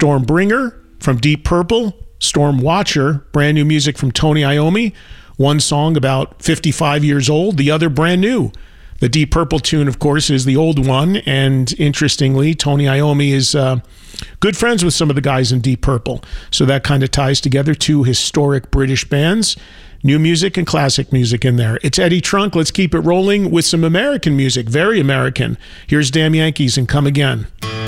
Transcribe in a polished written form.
Stormbringer from Deep Purple, Storm Watcher, brand new music from Tony Iommi. One song about 55 years old, the other brand new. The Deep Purple tune, of course, is the old one, and interestingly, Tony Iommi is good friends with some of the guys in Deep Purple, so that kind of ties together two historic British bands. New music and classic music in there. It's Eddie Trunk. Let's keep it rolling with some American music, very American. Here's Damn Yankees and Come Again.